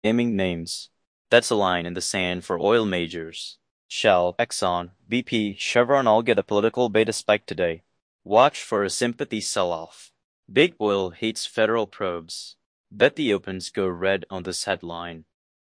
Naming names. That's a line in the sand for oil majors. Shell, Exxon, BP, Chevron all get a political beta spike today. Watch for a sympathy sell-off. Big Oil hates federal probes. Bet the opens go red on this headline.